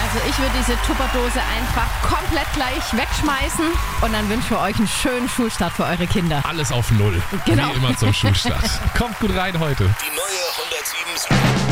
Also ich würde diese Tupperdose einfach komplett gleich wegschmeißen und dann wünschen wir euch einen schönen Schulstart für eure Kinder. Alles auf Null. Genau. Wie immer zum Schulstart. Kommt gut rein heute. Die neue 107.